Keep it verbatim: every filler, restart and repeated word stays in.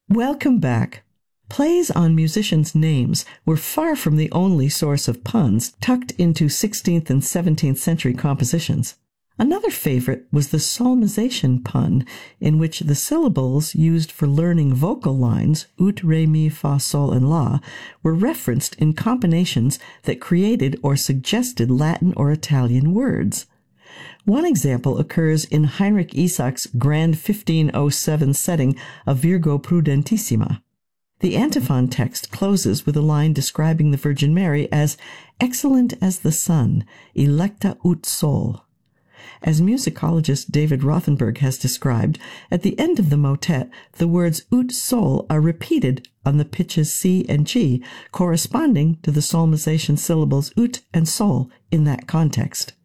Welcome back. Plays on musicians' names were far from the only source of puns tucked into sixteenth and seventeenth century compositions. Another favorite was the psalmization pun, in which the syllables used for learning vocal lines, ut, re, mi, fa, sol, and la, were referenced in combinations that created or suggested Latin or Italian words. One example occurs in Heinrich Isaac's grand fifteen oh seven setting of Virgo Prudentissima. The antiphon text closes with a line describing the Virgin Mary as excellent as the sun, electa ut sol. As musicologist David Rothenberg has described, at the end of the motet, the words ut sol are repeated on the pitches C and G, corresponding to the psalmization syllables ut and sol in that context.